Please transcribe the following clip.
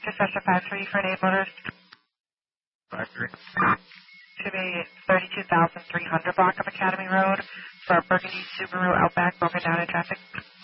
Session 53 for Nate Motors. 53. Should be 32,300 block of Academy Road for a Burgundy Subaru Outback broken down in traffic.